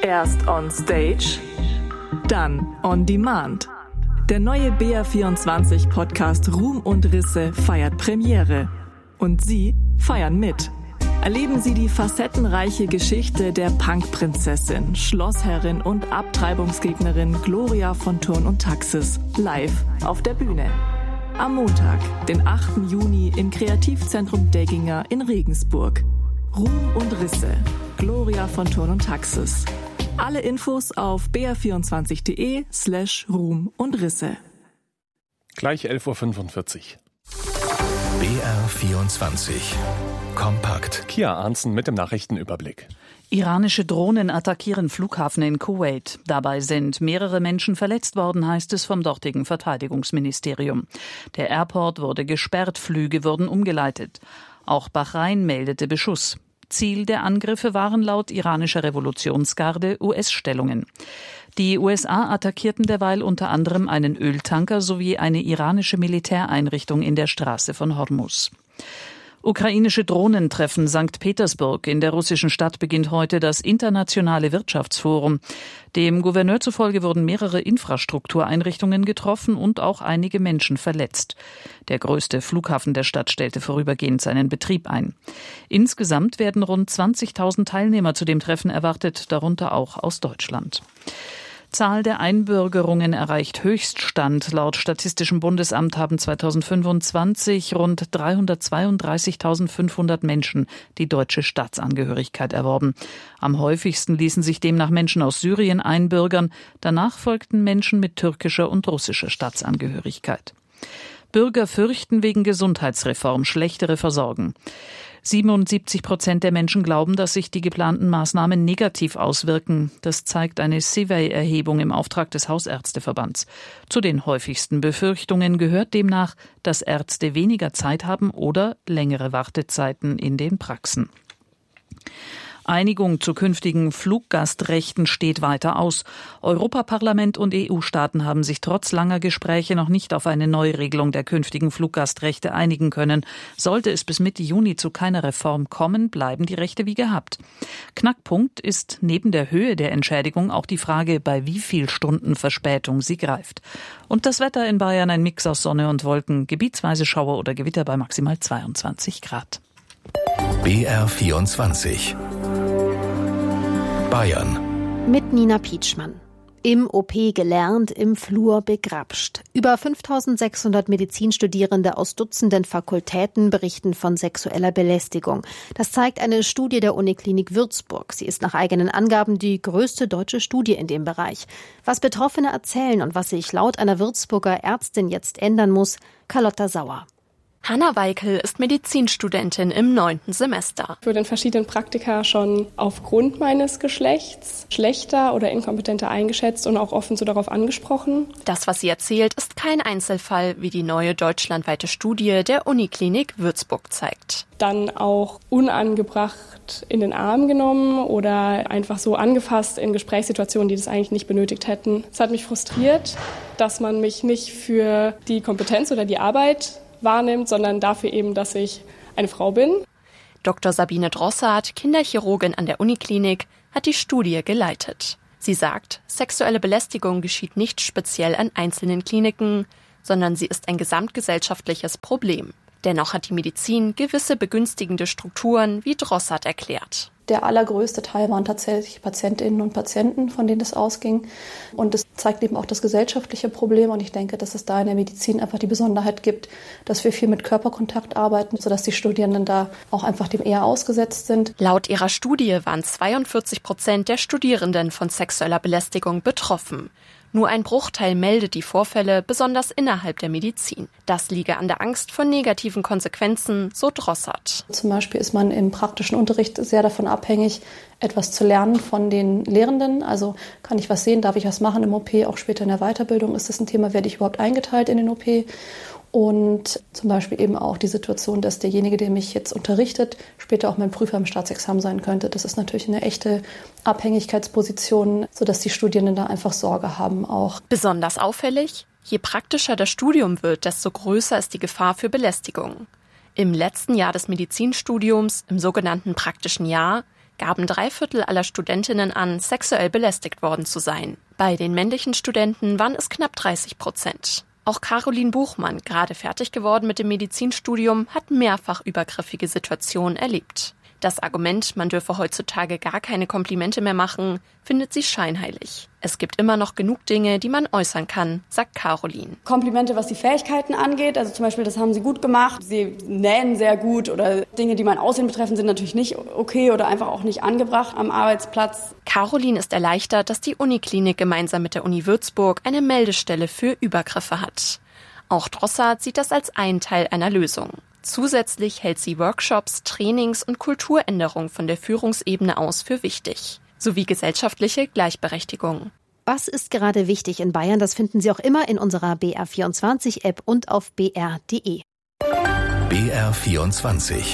Erst on Stage, dann on Demand. Der neue BR24-Podcast Ruhm und Risse feiert Premiere. Und Sie feiern mit. Erleben Sie die facettenreiche Geschichte der Punkprinzessin, Schlossherrin und Abtreibungsgegnerin Gloria von Thurn und Taxis live auf der Bühne. Am Montag, den 8. Juni im Kreativzentrum Degginger in Regensburg. Ruhm und Risse, Gloria von Thurn und Taxis. Alle Infos auf br24.de/Ruhm und Risse. Gleich 11.45 Uhr. BR24 Kompakt. Kia Arntzen mit dem Nachrichtenüberblick. Iranische Drohnen attackieren Flughafen in Kuwait. Dabei sind mehrere Menschen verletzt worden, heißt es vom dortigen Verteidigungsministerium. Der Airport wurde gesperrt, Flüge wurden umgeleitet. Auch Bahrain meldete Beschuss. Ziel der Angriffe waren laut iranischer Revolutionsgarde US-Stellungen. Die USA attackierten derweil unter anderem einen Öltanker sowie eine iranische Militäreinrichtung in der Straße von Hormuz. Ukrainische Drohnen treffen St. Petersburg. In der russischen Stadt beginnt heute das Internationale Wirtschaftsforum. Dem Gouverneur zufolge wurden mehrere Infrastruktureinrichtungen getroffen und auch einige Menschen verletzt. Der größte Flughafen der Stadt stellte vorübergehend seinen Betrieb ein. Insgesamt werden rund 20.000 Teilnehmer zu dem Treffen erwartet, darunter auch aus Deutschland. Zahl der Einbürgerungen erreicht Höchststand. Laut Statistischem Bundesamt haben 2025 rund 332.500 Menschen die deutsche Staatsangehörigkeit erworben. Am häufigsten ließen sich demnach Menschen aus Syrien einbürgern. Danach folgten Menschen mit türkischer und russischer Staatsangehörigkeit. Bürger fürchten wegen Gesundheitsreform schlechtere Versorgung. 77% der Menschen glauben, dass sich die geplanten Maßnahmen negativ auswirken. Das zeigt eine Survey-Erhebung im Auftrag des Hausärzteverbands. Zu den häufigsten Befürchtungen gehört demnach, dass Ärzte weniger Zeit haben oder längere Wartezeiten in den Praxen. Einigung zu künftigen Fluggastrechten steht weiter aus. Europaparlament und EU-Staaten haben sich trotz langer Gespräche noch nicht auf eine Neuregelung der künftigen Fluggastrechte einigen können. Sollte es bis Mitte Juni zu keiner Reform kommen, bleiben die Rechte wie gehabt. Knackpunkt ist neben der Höhe der Entschädigung auch die Frage, bei wie viel Stunden Verspätung sie greift. Und das Wetter in Bayern ein Mix aus Sonne und Wolken, gebietsweise Schauer oder Gewitter bei maximal 22 Grad. BR24 Bayern. Mit Nina Pietschmann. Im OP gelernt, im Flur begrapscht. Über 5.600 Medizinstudierende aus Dutzenden Fakultäten berichten von sexueller Belästigung. Das zeigt eine Studie der Uniklinik Würzburg. Sie ist nach eigenen Angaben die größte deutsche Studie in dem Bereich. Was Betroffene erzählen und was sich laut einer Würzburger Ärztin jetzt ändern muss, Carlotta Sauer. Hanna Weikel ist Medizinstudentin im 9. Semester. Ich wurde in verschiedenen Praktika schon aufgrund meines Geschlechts schlechter oder inkompetenter eingeschätzt und auch offen so darauf angesprochen. Das, was sie erzählt, ist kein Einzelfall, wie die neue deutschlandweite Studie der Uniklinik Würzburg zeigt. Dann auch unangebracht in den Arm genommen oder einfach so angefasst in Gesprächssituationen, die das eigentlich nicht benötigt hätten. Es hat mich frustriert, dass man mich nicht für die Kompetenz oder die Arbeit wahrnimmt, sondern dafür eben, dass ich eine Frau bin. Dr. Sabine Drossard, Kinderchirurgin an der Uniklinik, hat die Studie geleitet. Sie sagt, sexuelle Belästigung geschieht nicht speziell an einzelnen Kliniken, sondern sie ist ein gesamtgesellschaftliches Problem. Dennoch hat die Medizin gewisse begünstigende Strukturen, wie Drossard erklärt. Der allergrößte Teil waren tatsächlich Patientinnen und Patienten, von denen es ausging. Und es zeigt eben auch das gesellschaftliche Problem. Und ich denke, dass es da in der Medizin einfach die Besonderheit gibt, dass wir viel mit Körperkontakt arbeiten, sodass die Studierenden da auch einfach dem eher ausgesetzt sind. Laut ihrer Studie waren 42% der Studierenden von sexueller Belästigung betroffen. Nur ein Bruchteil meldet die Vorfälle, besonders innerhalb der Medizin. Das liege an der Angst vor negativen Konsequenzen, so Drossard. Zum Beispiel ist man im praktischen Unterricht sehr davon abhängig, etwas zu lernen von den Lehrenden. Also kann ich was sehen, darf ich was machen im OP, auch später in der Weiterbildung ist das ein Thema, werde ich überhaupt eingeteilt in den OP? Und zum Beispiel eben auch die Situation, dass derjenige, der mich jetzt unterrichtet, später auch mein Prüfer im Staatsexamen sein könnte. Das ist natürlich eine echte Abhängigkeitsposition, sodass die Studierenden da einfach Sorge haben auch. Besonders auffällig, je praktischer das Studium wird, desto größer ist die Gefahr für Belästigung. Im letzten Jahr des Medizinstudiums, im sogenannten praktischen Jahr, gaben 3/4 aller Studentinnen an, sexuell belästigt worden zu sein. Bei den männlichen Studenten waren es knapp 30%. Auch Caroline Buchmann, gerade fertig geworden mit dem Medizinstudium, hat mehrfach übergriffige Situationen erlebt. Das Argument, man dürfe heutzutage gar keine Komplimente mehr machen, findet sie scheinheilig. Es gibt immer noch genug Dinge, die man äußern kann, sagt Caroline. Komplimente, was die Fähigkeiten angeht, also zum Beispiel, das haben sie gut gemacht, sie nähen sehr gut oder Dinge, die mein Aussehen betreffen, sind natürlich nicht okay oder einfach auch nicht angebracht am Arbeitsplatz. Caroline ist erleichtert, dass die Uniklinik gemeinsam mit der Uni Würzburg eine Meldestelle für Übergriffe hat. Auch Drossard sieht das als einen Teil einer Lösung. Zusätzlich hält sie Workshops, Trainings und Kulturänderung von der Führungsebene aus für wichtig, sowie gesellschaftliche Gleichberechtigung. Was ist gerade wichtig in Bayern? Das finden Sie auch immer in unserer BR24-App und auf br.de. BR24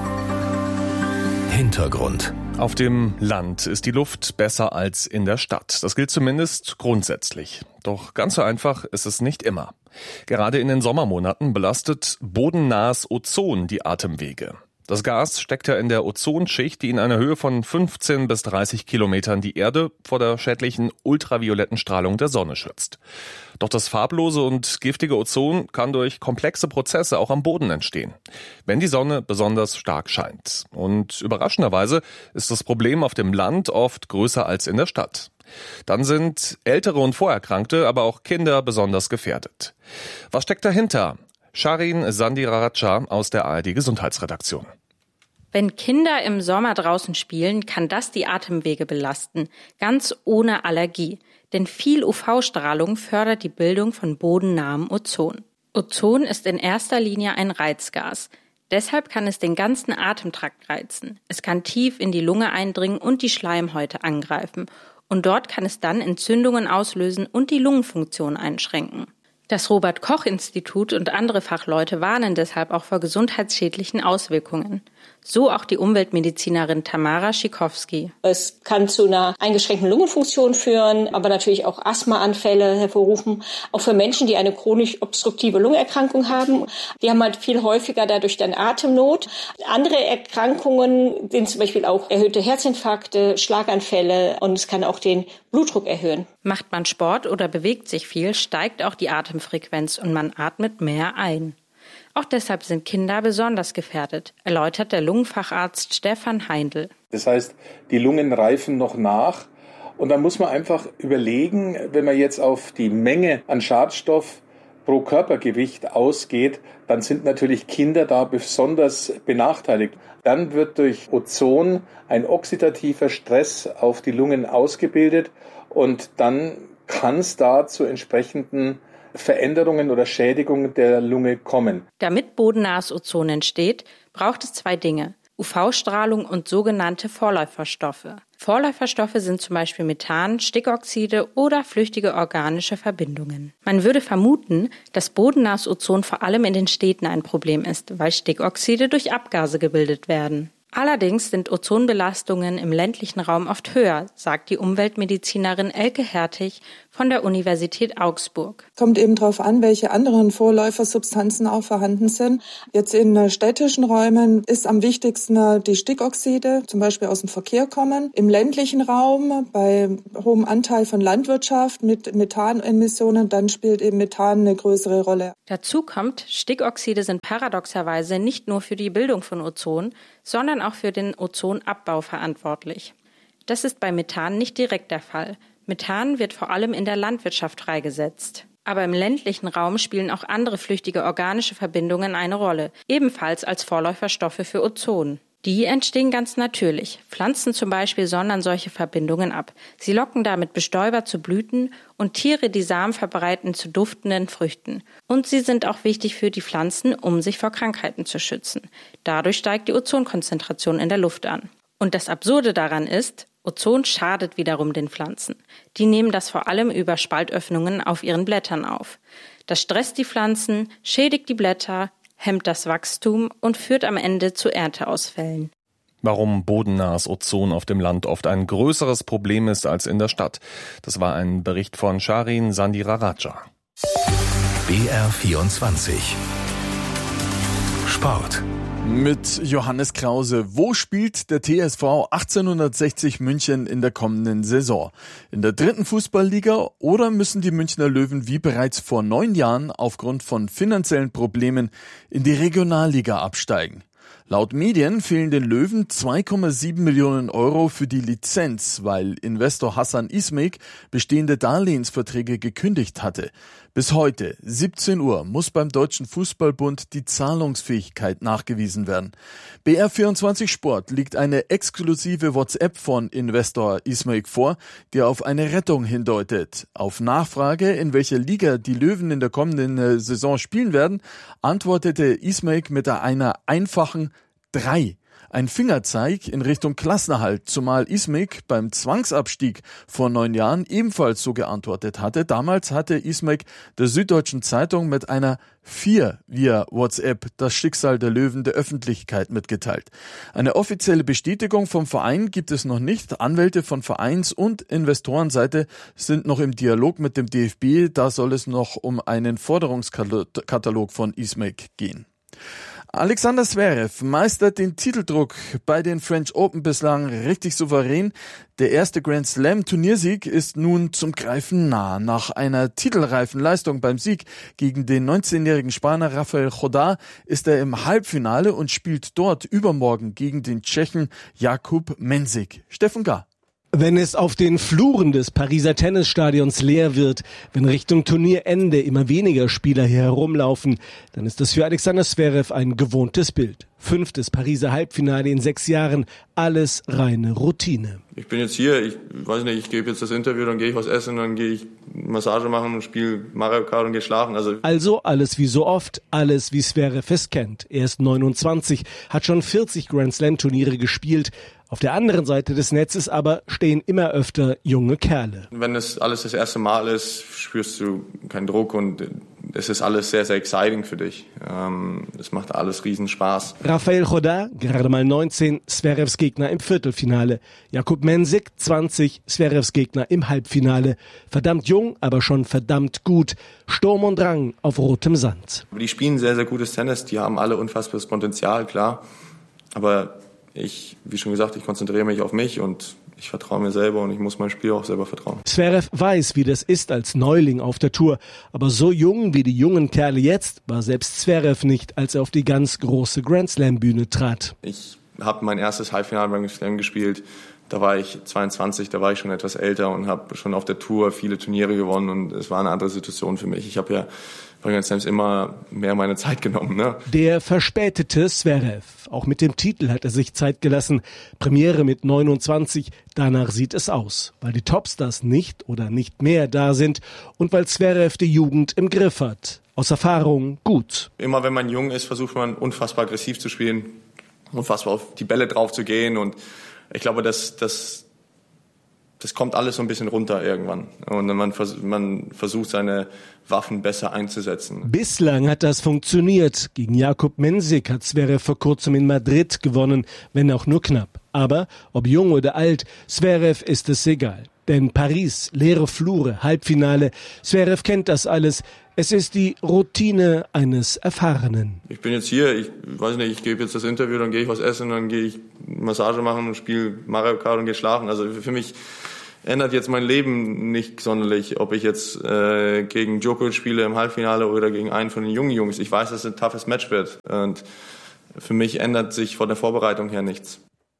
Hintergrund. Auf dem Land ist die Luft besser als in der Stadt. Das gilt zumindest grundsätzlich. Doch ganz so einfach ist es nicht immer. Gerade in den Sommermonaten belastet bodennahes Ozon die Atemwege. Das Gas steckt ja in der Ozonschicht, die in einer Höhe von 15 bis 30 Kilometern die Erde vor der schädlichen ultravioletten Strahlung der Sonne schützt. Doch das farblose und giftige Ozon kann durch komplexe Prozesse auch am Boden entstehen, wenn die Sonne besonders stark scheint. Und überraschenderweise ist das Problem auf dem Land oft größer als in der Stadt. Dann sind ältere und Vorerkrankte, aber auch Kinder besonders gefährdet. Was steckt dahinter? Sharin Sandiraraja aus der ARD-Gesundheitsredaktion. Wenn Kinder im Sommer draußen spielen, kann das die Atemwege belasten, ganz ohne Allergie. Denn viel UV-Strahlung fördert die Bildung von bodennahem Ozon. Ozon ist in erster Linie ein Reizgas. Deshalb kann es den ganzen Atemtrakt reizen. Es kann tief in die Lunge eindringen und die Schleimhäute angreifen. Und dort kann es dann Entzündungen auslösen und die Lungenfunktion einschränken. Das Robert-Koch-Institut und andere Fachleute warnen deshalb auch vor gesundheitsschädlichen Auswirkungen. So auch die Umweltmedizinerin Tamara Schikowski. Es kann zu einer eingeschränkten Lungenfunktion führen, aber natürlich auch Asthmaanfälle hervorrufen. Auch für Menschen, die eine chronisch obstruktive Lungenerkrankung haben. Die haben halt viel häufiger dadurch dann Atemnot. Andere Erkrankungen sind zum Beispiel auch erhöhte Herzinfarkte, Schlaganfälle und es kann auch den Blutdruck erhöhen. Macht man Sport oder bewegt sich viel, steigt auch die Atemfrequenz und man atmet mehr ein. Auch deshalb sind Kinder besonders gefährdet, erläutert der Lungenfacharzt Stefan Heindl. Das heißt, die Lungen reifen noch nach und dann muss man einfach überlegen, wenn man jetzt auf die Menge an Schadstoff pro Körpergewicht ausgeht, dann sind natürlich Kinder da besonders benachteiligt. Dann wird durch Ozon ein oxidativer Stress auf die Lungen ausgebildet und dann kann es da zu entsprechenden Veränderungen oder Schädigungen der Lunge kommen. Damit bodennahes Ozon entsteht, braucht es 2 Dinge: UV-Strahlung und sogenannte Vorläuferstoffe. Vorläuferstoffe sind zum Beispiel Methan, Stickoxide oder flüchtige organische Verbindungen. Man würde vermuten, dass bodennahes Ozon vor allem in den Städten ein Problem ist, weil Stickoxide durch Abgase gebildet werden. Allerdings sind Ozonbelastungen im ländlichen Raum oft höher, sagt die Umweltmedizinerin Elke Hertig von der Universität Augsburg. Kommt eben darauf an, welche anderen Vorläufersubstanzen auch vorhanden sind. Jetzt in städtischen Räumen ist am wichtigsten die Stickoxide, zum Beispiel aus dem Verkehr kommen. Im ländlichen Raum, bei hohem Anteil von Landwirtschaft mit Methanemissionen, dann spielt eben Methan eine größere Rolle. Dazu kommt, Stickoxide sind paradoxerweise nicht nur für die Bildung von Ozon, sondern auch für den Ozonabbau verantwortlich. Das ist bei Methan nicht direkt der Fall. Methan wird vor allem in der Landwirtschaft freigesetzt. Aber im ländlichen Raum spielen auch andere flüchtige organische Verbindungen eine Rolle, ebenfalls als Vorläuferstoffe für Ozon. Die entstehen ganz natürlich. Pflanzen zum Beispiel sondern solche Verbindungen ab. Sie locken damit Bestäuber zu Blüten und Tiere, die Samen verbreiten, zu duftenden Früchten. Und sie sind auch wichtig für die Pflanzen, um sich vor Krankheiten zu schützen. Dadurch steigt die Ozonkonzentration in der Luft an. Und das Absurde daran ist, Ozon schadet wiederum den Pflanzen. Die nehmen das vor allem über Spaltöffnungen auf ihren Blättern auf. Das stresst die Pflanzen, schädigt die Blätter, hemmt das Wachstum und führt am Ende zu Ernteausfällen. Warum bodennahes Ozon auf dem Land oft ein größeres Problem ist als in der Stadt. Das war ein Bericht von Sharin Sandiraraja. BR24 Sport. Mit Johannes Krause. Wo spielt der TSV 1860 München in der kommenden Saison? In der 3. Fußballliga oder müssen die Münchner Löwen wie bereits vor 9 Jahren aufgrund von finanziellen Problemen in die Regionalliga absteigen? Laut Medien fehlen den Löwen 2,7 Millionen Euro für die Lizenz, weil Investor Hassan Ismek bestehende Darlehensverträge gekündigt hatte. Bis heute, 17 Uhr, muss beim Deutschen Fußballbund die Zahlungsfähigkeit nachgewiesen werden. BR24 Sport liegt eine exklusive WhatsApp von Investor Ismek vor, die auf eine Rettung hindeutet. Auf Nachfrage, in welcher Liga die Löwen in der kommenden Saison spielen werden, antwortete Ismek mit einer einfachen 3. Ein Fingerzeig in Richtung Klassenerhalt, zumal Ismek beim Zwangsabstieg vor 9 Jahren ebenfalls so geantwortet hatte. Damals hatte Ismek der Süddeutschen Zeitung mit einer 4 via WhatsApp das Schicksal der Löwen der Öffentlichkeit mitgeteilt. Eine offizielle Bestätigung vom Verein gibt es noch nicht. Anwälte von Vereins- und Investorenseite sind noch im Dialog mit dem DFB. Da soll es noch um einen Forderungskatalog von Ismek gehen. Alexander Zverev meistert den Titeldruck bei den French Open bislang richtig souverän. Der erste Grand Slam Turniersieg ist nun zum Greifen nah. Nach einer titelreifen Leistung beim Sieg gegen den 19-jährigen Spanier Rafael Chodar ist er im Halbfinale und spielt dort übermorgen gegen den Tschechen Jakub Mensik. Steffen Gahr. Wenn es auf den Fluren des Pariser Tennisstadions leer wird, wenn Richtung Turnierende immer weniger Spieler hier herumlaufen, dann ist das für Alexander Zverev ein gewohntes Bild. 5. Pariser Halbfinale in 6 Jahren, alles reine Routine. Ich bin jetzt hier, ich weiß nicht, ich gebe jetzt das Interview, dann gehe ich was essen, dann gehe ich Massage machen und spiele Mario Kart und gehe schlafen. Also alles wie so oft, alles wie Zverev es kennt. Er ist 29, hat schon 40 Grand Slam Turniere gespielt. Auf der anderen Seite des Netzes aber stehen immer öfter junge Kerle. Wenn es alles das erste Mal ist, spürst du keinen Druck und es ist alles sehr, sehr exciting für dich. Es macht alles riesen Spaß. Rafael Chodar, gerade mal 19, Zverevs Gegner im Viertelfinale. Jakub Mensik, 20, Zverevs Gegner im Halbfinale. Verdammt jung, aber schon verdammt gut. Sturm und Drang auf rotem Sand. Die spielen sehr, sehr gutes Tennis. Die haben alle unfassbares Potenzial, klar. Aber wie schon gesagt, ich konzentriere mich auf mich und ich vertraue mir selber und ich muss meinem Spiel auch selber vertrauen. Zverev weiß, wie das ist als Neuling auf der Tour. Aber so jung wie die jungen Kerle jetzt war selbst Zverev nicht, als er auf die ganz große Grand Slam Bühne trat. Ich habe mein erstes Halbfinale beim Grand Slam gespielt. Da war ich 22, da war ich schon etwas älter und habe schon auf der Tour viele Turniere gewonnen und es war eine andere Situation für mich. Ich habe ja bei Grand Slams immer mehr meine Zeit genommen. Ne? Der verspätete Zverev. Auch mit dem Titel hat er sich Zeit gelassen. Premiere mit 29, danach sieht es aus. Weil die Topstars nicht oder nicht mehr da sind und weil Zverev die Jugend im Griff hat. Aus Erfahrung gut. Immer wenn man jung ist, versucht man unfassbar aggressiv zu spielen, unfassbar auf die Bälle drauf zu gehen und ich glaube, das kommt alles so ein bisschen runter irgendwann. Und man versucht, seine Waffen besser einzusetzen. Bislang hat das funktioniert. Gegen Jakub Mensik hat Zverev vor kurzem in Madrid gewonnen, wenn auch nur knapp. Aber ob jung oder alt, Zverev ist es egal. Denn Paris, leere Flure, Halbfinale, Zverev kennt das alles. Es ist die Routine eines Erfahrenen. Ich bin jetzt hier, ich weiß nicht, ich gebe jetzt das Interview, dann gehe ich was essen, dann gehe ich Massage machen und spiele Mario Kart und gehe schlafen. Also für mich ändert jetzt mein Leben nicht sonderlich, ob ich jetzt gegen Djokovic spiele im Halbfinale oder gegen einen von den jungen Jungs. Ich weiß, dass es ein toughes Match wird und für mich ändert sich von der Vorbereitung her nichts.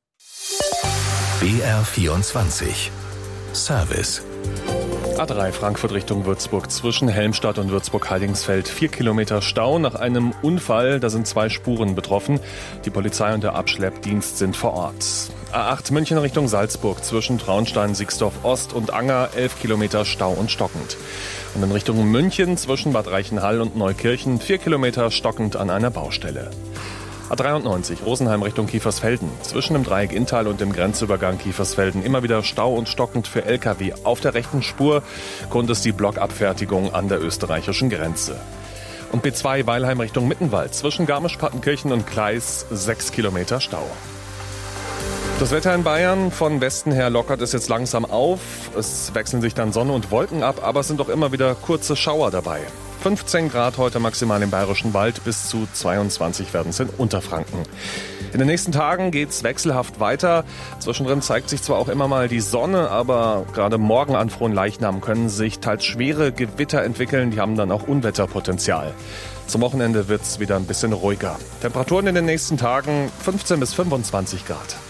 BR24 Service. A3 Frankfurt Richtung Würzburg zwischen Helmstadt und Würzburg-Heidingsfeld. 4 Kilometer Stau nach einem Unfall. Da sind 2 Spuren betroffen. Die Polizei und der Abschleppdienst sind vor Ort. A8 München Richtung Salzburg zwischen Traunstein, Sixdorf Ost und Anger. 11 Kilometer Stau und stockend. Und in Richtung München zwischen Bad Reichenhall und Neukirchen 4 Kilometer stockend an einer Baustelle. A93 Rosenheim Richtung Kiefersfelden. Zwischen dem Dreieck Inntal und dem Grenzübergang Kiefersfelden immer wieder Stau und stockend für Lkw auf der rechten Spur. Grund ist die Blockabfertigung an der österreichischen Grenze. Und B2 Weilheim Richtung Mittenwald. Zwischen Garmisch-Partenkirchen und Kleis 6 Kilometer Stau. Das Wetter in Bayern von Westen her lockert es jetzt langsam auf. Es wechseln sich dann Sonne und Wolken ab, aber es sind doch immer wieder kurze Schauer dabei. 15 Grad heute maximal im Bayerischen Wald, bis zu 22 werden es in Unterfranken. In den nächsten Tagen geht's wechselhaft weiter. Zwischendrin zeigt sich zwar auch immer mal die Sonne, aber gerade morgen an Fronleichnam können sich teils schwere Gewitter entwickeln. Die haben dann auch Unwetterpotenzial. Zum Wochenende wird's wieder ein bisschen ruhiger. Temperaturen in den nächsten Tagen 15 bis 25 Grad.